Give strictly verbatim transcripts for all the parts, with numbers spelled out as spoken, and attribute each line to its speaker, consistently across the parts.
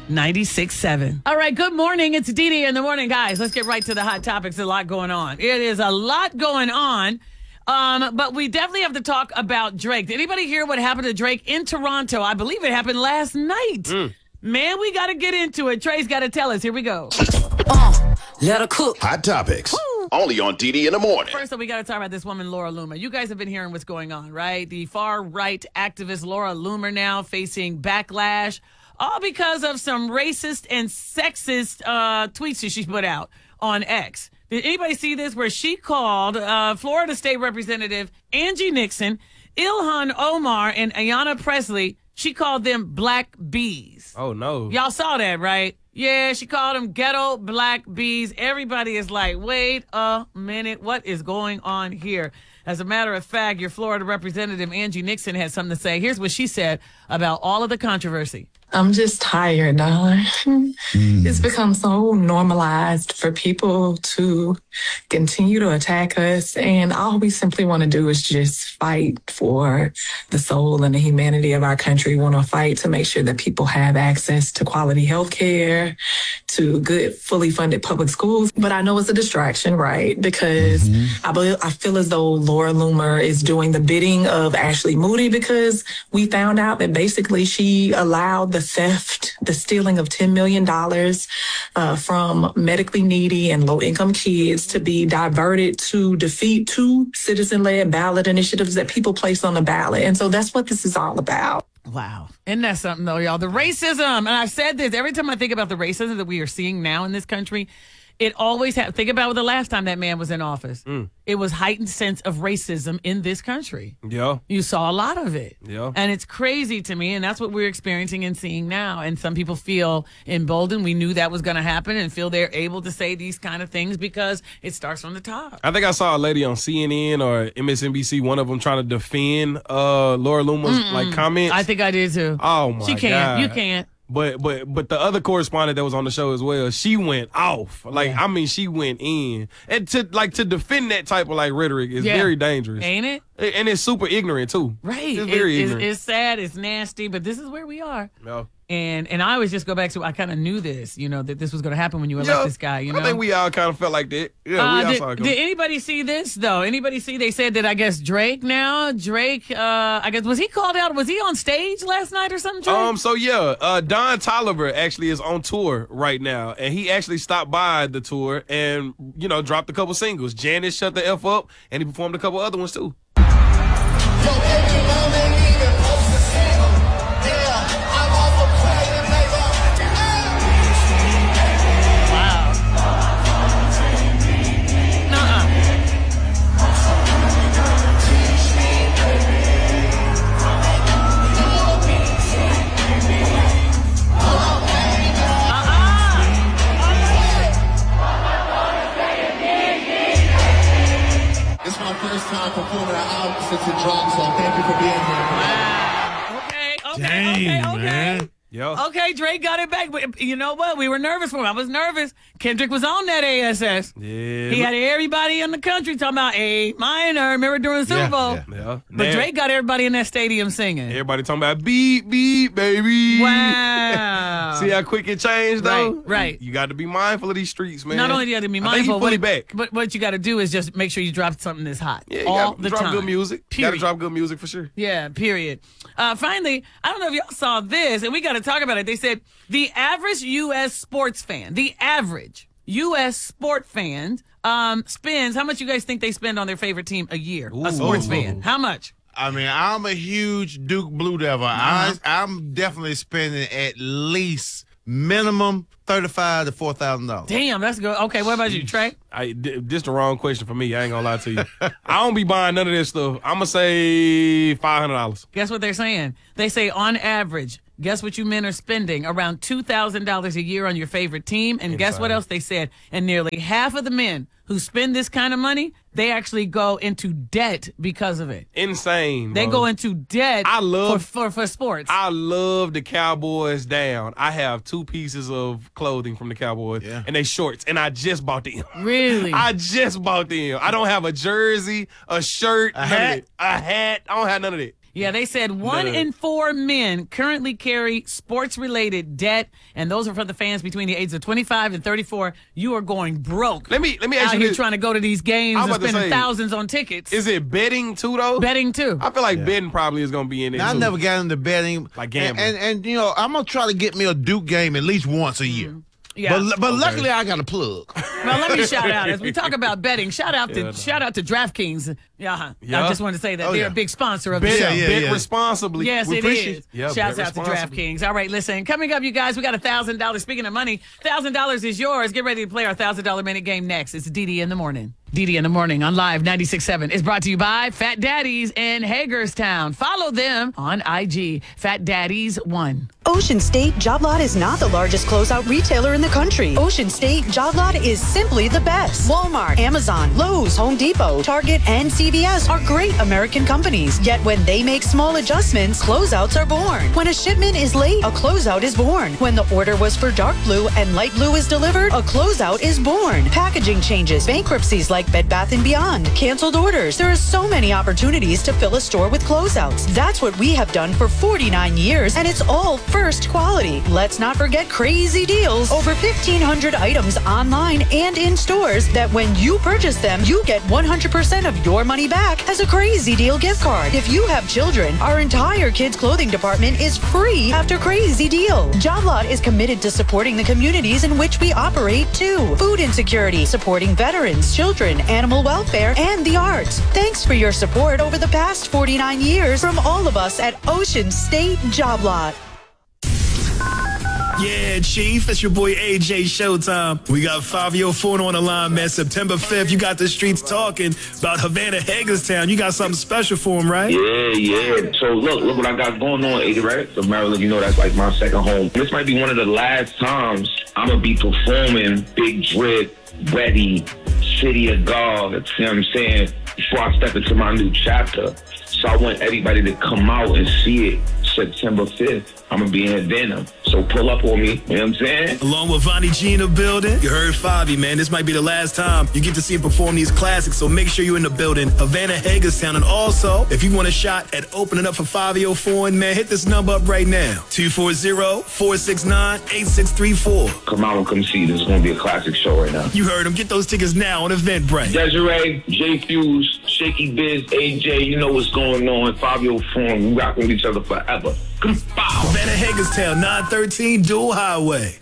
Speaker 1: ninety-six point seven. All right, good morning. It's Dee Dee in the morning, guys. Let's get right to the hot topics. A lot going on. It is a lot going on. Um, but we definitely have to talk about Drake. Did anybody hear what happened to Drake in Toronto? I believe it happened last night. Mm. Man, we got to get into it. Trey's got to tell us. Here we go.
Speaker 2: Uh, let her cook.
Speaker 3: Hot topics.
Speaker 1: Woo.
Speaker 3: Only on D D in the morning.
Speaker 1: First up, we got to talk about this woman, Laura Loomer. You guys have been hearing what's going on, right? The far-right activist Laura Loomer now facing backlash, all because of some racist and sexist uh, tweets that she put out on X. Did anybody see this? Where she called uh, Florida State Representative Angie Nixon, Ilhan Omar, and Ayanna Pressley, she called them black bees.
Speaker 4: Oh, no.
Speaker 1: Y'all saw that, right? Yeah, she called them ghetto black bees. Everybody is like, wait a minute. What is going on here? As a matter of fact, your Florida Representative Angie Nixon had something to say. Here's what she said about all of the controversy.
Speaker 5: I'm just tired, darling. Mm. It's become so normalized for people to continue to attack us. And all we simply want to do is just fight for the soul and the humanity of our country. We want to fight to make sure that people have access to quality health care, to good, fully funded public schools. But I know it's a distraction, right? Because mm-hmm. I, believe, I feel as though Laura Loomer is doing the bidding of Ashley Moody, because we found out that basically she allowed the theft, the stealing of ten million dollars uh, from medically needy and low-income kids to be diverted to defeat two citizen-led ballot initiatives that people placed on the ballot. And so that's what this is all about.
Speaker 1: Wow. Isn't that something, though, y'all? The racism. And I've said this, every time I think about the racism that we are seeing now in this country, it always ha- think about the last time that man was in office. Mm. It was heightened sense of racism in this country.
Speaker 4: Yeah.
Speaker 1: You saw a lot of it.
Speaker 4: Yeah.
Speaker 1: And it's crazy to me, and that's what we're experiencing and seeing now. And some people feel emboldened. We knew that was going to happen, and feel they're able to say these kind of things because it starts from the top.
Speaker 4: I think I saw a lady on C N N or M S N B C, one of them trying to defend uh, Laura Loomer's Mm-mm. like comments.
Speaker 1: I think I did too.
Speaker 4: Oh my god.
Speaker 1: She can't. You can't.
Speaker 4: But but but the other correspondent that was on the show as well, she went off. Like yeah. I mean, she went in, and to like to defend that type of like rhetoric is
Speaker 1: yeah.
Speaker 4: very dangerous,
Speaker 1: ain't it?
Speaker 4: And it's super ignorant too.
Speaker 1: Right?
Speaker 4: It's very
Speaker 1: it,
Speaker 4: ignorant.
Speaker 1: It's, it's sad. It's nasty. But this is where we are.
Speaker 4: No.
Speaker 1: And and I always just go back to, I kind of knew this, you know, that this was going to happen when you elect
Speaker 4: yeah,
Speaker 1: this guy, you know?
Speaker 4: I think we all kind of felt like that. Yeah,
Speaker 1: uh,
Speaker 4: we all
Speaker 1: did,
Speaker 4: saw it
Speaker 1: did anybody see this, though? Anybody see, they said that, I guess, Drake now, Drake, uh, I guess, was he called out, was he on stage last night or something, Drake?
Speaker 4: Um, so, yeah, uh, Don Toliver actually is on tour right now, and he actually stopped by the tour and, you know, dropped a couple singles. Janice, Shut the F Up, and he performed a couple other ones, too.
Speaker 6: First time performing an album since it dropped, so thank you for being here.
Speaker 1: Wow. Okay, okay,
Speaker 4: Dang,
Speaker 1: okay, okay.
Speaker 4: Man. Yo.
Speaker 1: Okay, Drake got it back. But you know what? We were nervous for him. I was nervous. Kendrick was on that A S S.
Speaker 4: Yeah.
Speaker 1: He had everybody in the country talking about A minor. Remember during the Super
Speaker 4: yeah,
Speaker 1: Bowl?
Speaker 4: Yeah. yeah.
Speaker 1: But
Speaker 4: Man.
Speaker 1: Drake got everybody in that stadium singing.
Speaker 4: Everybody talking about beat, beat, baby.
Speaker 1: Wow.
Speaker 4: See how quick it changed, though?
Speaker 1: Right, right.
Speaker 4: You got to be mindful of these streets, man.
Speaker 1: Not only do you have to be mindful,
Speaker 4: I think he fully
Speaker 1: what,
Speaker 4: back.
Speaker 1: but what you got to do is just make sure you drop something that's hot.
Speaker 4: Yeah, you
Speaker 1: all
Speaker 4: gotta
Speaker 1: the
Speaker 4: drop
Speaker 1: time.
Speaker 4: good music.
Speaker 1: Period.
Speaker 4: Got to drop good music for sure.
Speaker 1: Yeah, period. Uh, finally, I don't know if y'all saw this, and we got to talk about it. They said the average U S sports fan, the average U S sport fan um, spends, how much you guys think they spend on their favorite team a year?
Speaker 4: Ooh.
Speaker 1: A sports
Speaker 4: Ooh.
Speaker 1: fan. How much?
Speaker 7: I mean, I'm a huge Duke Blue Devil.
Speaker 1: Uh-huh.
Speaker 7: I, I'm definitely spending at least minimum thirty-five to four thousand dollars.
Speaker 1: Damn, that's good. Okay, what about you, Trey?
Speaker 4: I, this the wrong question for me. I ain't gonna lie to you. I don't be buying none of this stuff. I'm gonna say five hundred dollars.
Speaker 1: Guess what they're saying? They say on average, guess what you men are spending? Around two thousand dollars a year on your favorite team. And
Speaker 4: Insane.
Speaker 1: Guess what else they said? And nearly half of the men who spend this kind of money, they actually go into debt because of it.
Speaker 4: Insane.
Speaker 1: They
Speaker 4: bro.
Speaker 1: go into debt
Speaker 4: I love,
Speaker 1: for, for, for sports.
Speaker 4: I love the Cowboys down. I have two pieces of clothing from the Cowboys,
Speaker 7: yeah.
Speaker 4: and they shorts, and I just bought them.
Speaker 1: Really?
Speaker 4: I just bought them. I don't have a jersey, a shirt,
Speaker 7: a
Speaker 4: none
Speaker 7: hat.
Speaker 4: of it. A hat. I don't have none of that.
Speaker 1: Yeah, they said one
Speaker 4: No.
Speaker 1: in four men currently carry sports-related debt, and those are for the fans between the ages of twenty-five and thirty-four. You are going broke.
Speaker 4: Let me let me
Speaker 1: out
Speaker 4: ask you
Speaker 1: here
Speaker 4: this.
Speaker 1: trying to go to these games
Speaker 4: I'm
Speaker 1: and
Speaker 4: about to
Speaker 1: spending
Speaker 4: say,
Speaker 1: thousands on tickets.
Speaker 4: Is it betting too though?
Speaker 1: Betting too.
Speaker 4: I feel like betting probably is gonna be in it.
Speaker 7: Now, I
Speaker 4: too.
Speaker 7: never got into betting.
Speaker 4: Like
Speaker 7: and,
Speaker 4: gambling.
Speaker 7: and, and, you know, I'm going to try to get me a Duke game at least once a year.
Speaker 1: Yeah.
Speaker 7: But, but luckily, I got a plug.
Speaker 1: Well, let me shout out as we talk about betting. Shout out to
Speaker 4: Yeah, no.
Speaker 1: shout out to DraftKings. Yeah,
Speaker 4: Yeah.
Speaker 1: I just wanted to say that
Speaker 7: Oh,
Speaker 1: they're
Speaker 7: yeah.
Speaker 1: a big sponsor of
Speaker 4: bet,
Speaker 1: the show.
Speaker 7: yeah,
Speaker 4: bet
Speaker 7: yeah.
Speaker 4: responsibly.
Speaker 1: Yes,
Speaker 4: we
Speaker 1: it
Speaker 4: appreciate-
Speaker 1: is.
Speaker 4: Yeah,
Speaker 1: Shouts
Speaker 4: bet
Speaker 1: out to
Speaker 4: responsibly.
Speaker 1: DraftKings. All right, listen. Coming up, you guys, we got a thousand dollars. Speaking of money, thousand dollars is yours. Get ready to play our thousand dollar minute game next. It's D D in the morning. D D in the morning on Live ninety-six point seven is brought to you by Fat Daddies in Hagerstown. Follow them on I G. Fat Daddies One.
Speaker 3: Ocean State Job Lot is not the largest closeout retailer in the country. Ocean State Job Lot is simply the best. Walmart, Amazon, Lowe's, Home Depot, Target, and C V S are great American companies. Yet when they make small adjustments, closeouts are born. When a shipment is late, a closeout is born. When the order was for dark blue and light blue is delivered, a closeout is born. Packaging changes, bankruptcies like Bed Bath and Beyond, canceled orders. There are so many opportunities to fill a store with closeouts. That's what we have done for forty-nine years, and it's all first quality. Let's not forget crazy deals. Over fifteen hundred items online and in stores that when you purchase them, you get one hundred percent of your money back as a Crazy Deal gift card. If you have children, our entire kids clothing department is free after Crazy Deal. Job Lot is committed to supporting the communities in which we operate too. Food insecurity, supporting veterans, children, animal welfare, and the arts. Thanks for your support over the past forty-nine years from all of us at Ocean State Job Lot.
Speaker 8: Yeah, Chief, it's your boy A J Showtime. We got Fabio Fono on the line, man. September fifth, you got the streets talking about Havana, Hagerstown. You got something special for him, right?
Speaker 9: Yeah, yeah. So look, look what I got going on, A, right? So Maryland, you know that's like my second home. This might be one of the last times I'm gonna be performing Big Drip, Ready, City of God, you know what I'm saying, before I step into my new chapter. So I want everybody to come out and see it September fifth. I'm going to be in Havana. So pull up on me, you know what I'm saying?
Speaker 8: Along with Vonnie G in the building. You heard Favi, man. This might be the last time you get to see him perform these classics, so make sure you're in the building. Havana, Hagerstown. And also, if you want a shot at opening up for Fabio Foreign, man, hit this number up right now. two four zero, four six nine, eight six three four.
Speaker 9: Come out and come see. This is going to be a classic show right now.
Speaker 8: You heard him. Get those tickets now on Eventbrite.
Speaker 9: Desiree, J Fuse, Shaky Biz, A J, you know what's going on. Fabio Foreign, we rocking with each other forever. Come on.
Speaker 8: Havana, Hagerstown, nine thirteen Dual Highway.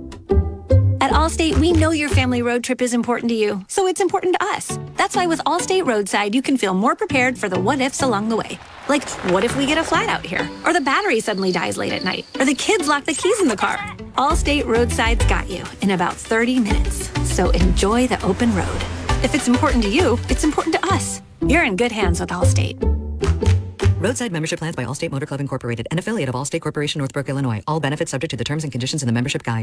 Speaker 10: At Allstate, we know your family road trip is important to you, so it's important to us. That's why with Allstate Roadside, you can feel more prepared for the what-ifs along the way. Like, what if we get a flat out here? Or the battery suddenly dies late at night? Or the kids lock the keys in the car? Allstate Roadside's got you in about thirty minutes. So enjoy the open road. If it's important to you, it's important to us. You're in good hands with Allstate.
Speaker 11: Roadside membership plans by Allstate Motor Club Incorporated, an affiliate of Allstate Corporation, Northbrook, Illinois. All benefits subject to the terms and conditions in the membership guide.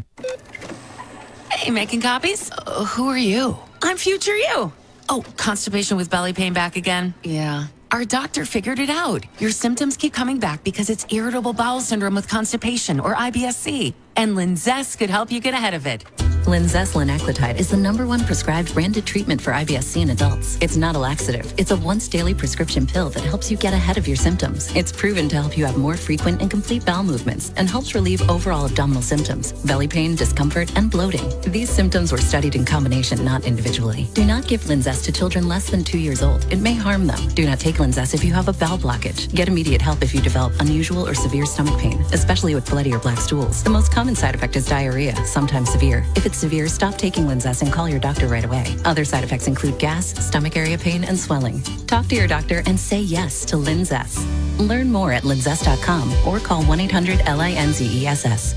Speaker 12: Hey, making copies? Uh, who are you? I'm future you. Oh, constipation with belly pain back again? Yeah. Our doctor figured it out. Your symptoms keep coming back because it's irritable bowel syndrome with constipation, or I B S C. And Linzess could help you get ahead of it.
Speaker 11: Linzess linaclotide is the number one prescribed branded treatment for I B S C in adults. It's not a laxative. It's a once daily prescription pill that helps you get ahead of your symptoms. It's proven to help you have more frequent and complete bowel movements and helps relieve overall abdominal symptoms, belly pain, discomfort, and bloating. These symptoms were studied in combination, not individually. Do not give Linzess to children less than two years old. It may harm them. Do not take Linzess if you have a bowel blockage. Get immediate help if you develop unusual or severe stomach pain, especially with bloody or black stools. The most common side effect is diarrhea, sometimes severe. If it's severe, stop taking Linzess and call your doctor right away. Other side effects include gas, stomach area pain, and swelling. Talk to your doctor and say yes to Linzess. Learn more at linzess dot com or call one eight hundred L I N Z E S S.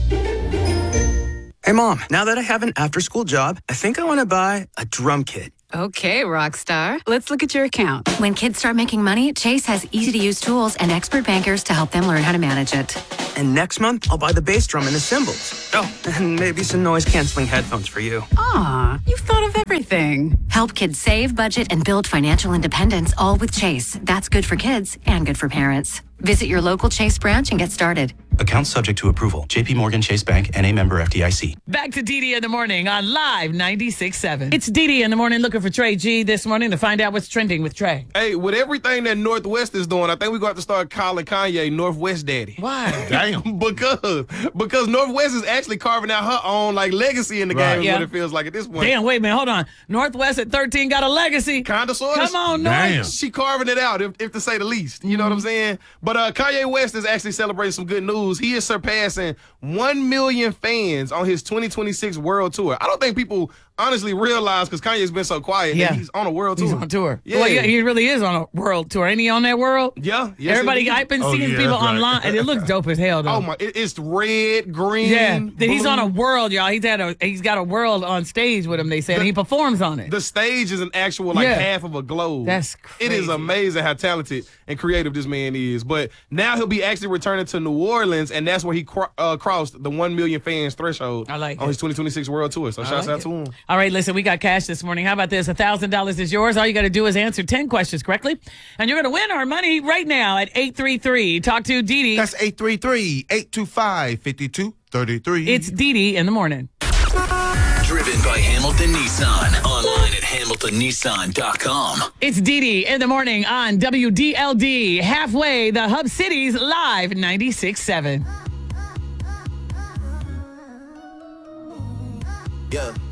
Speaker 13: Hey, Mom, now that I have an after-school job, I think I want to buy a drum kit.
Speaker 14: Okay, rock star. Let's look at your account.
Speaker 15: When kids start making money, Chase has easy-to-use tools and expert bankers to help them learn how to manage it.
Speaker 13: And next month, I'll buy the bass drum and the cymbals. Oh, and maybe some noise-canceling headphones for you.
Speaker 14: Aw, you've thought of everything.
Speaker 15: Help kids save, budget, and build financial independence, all with Chase. That's good for kids and good for parents. Visit your local Chase branch and get started.
Speaker 16: Account subject to approval. J P Morgan Chase Bank, N A member F D I C.
Speaker 1: Back to Dee Dee in the morning on Live ninety-six point seven. It's Dee Dee in the morning looking for Trey G this morning to find out what's trending with Trey.
Speaker 4: Hey, with everything that Northwest is doing, I think we're going to have to start calling Kanye Northwest Daddy.
Speaker 1: Why?
Speaker 7: Damn.
Speaker 4: because because Northwest is actually carving out her own like legacy in the
Speaker 7: Right.
Speaker 4: game.
Speaker 1: Yeah.
Speaker 4: Is what it feels like at this point.
Speaker 1: Damn, wait a minute, hold on. Northwest at thirteen got a legacy.
Speaker 4: Kind of, sort of.
Speaker 1: Come on, North.
Speaker 7: Damn.
Speaker 4: She carving it out, if, if to say the least. You know what I'm saying? But uh, Kanye West is actually celebrating some good news. He is surpassing one million fans on his twenty twenty-six world tour. I don't think people honestly realize, because Kanye's been so quiet,
Speaker 1: Yeah.
Speaker 4: that he's on a world tour.
Speaker 1: He's on tour.
Speaker 4: Yeah.
Speaker 1: Well, yeah, he really is on a world tour. Ain't he on that world?
Speaker 4: Yeah. Yes,
Speaker 1: Everybody,
Speaker 4: indeed.
Speaker 1: I've been
Speaker 7: Oh,
Speaker 1: seeing
Speaker 7: yeah,
Speaker 1: people
Speaker 7: that's right.
Speaker 1: online, and it looks dope as hell, though.
Speaker 4: Oh my! It, it's red, green.
Speaker 1: Yeah, he's
Speaker 4: blue.
Speaker 1: on a world, y'all. He's had a he's got a world on stage with him. They said
Speaker 4: The-
Speaker 1: and he performs on it.
Speaker 4: The stage is an actual like
Speaker 1: Yeah.
Speaker 4: half of a globe.
Speaker 1: That's
Speaker 4: It is
Speaker 1: crazy.
Speaker 4: amazing how talented and creative this man is. But now he'll be actually returning to New Orleans, and that's where he cro- uh, crossed the one million fans threshold
Speaker 1: I like
Speaker 4: on
Speaker 1: it.
Speaker 4: his twenty twenty-six world tour. So
Speaker 1: I
Speaker 4: shouts
Speaker 1: like
Speaker 4: out
Speaker 1: it.
Speaker 4: to him.
Speaker 1: All right, listen, we got cash this morning. How about this? one thousand dollars is yours. All you got to do is answer ten questions correctly, and you're going to win our money right now at eight three three. Talk to Dee Dee.
Speaker 7: That's eight three three, eight two five, five two three three.
Speaker 1: It's Dee Dee in the morning.
Speaker 17: Driven by Hamilton Nissan. Online at hamilton nissan dot com.
Speaker 1: It's Dee Dee in the morning on W D L D. Halfway, the Hub Cities Live ninety-six point seven.
Speaker 17: Yeah.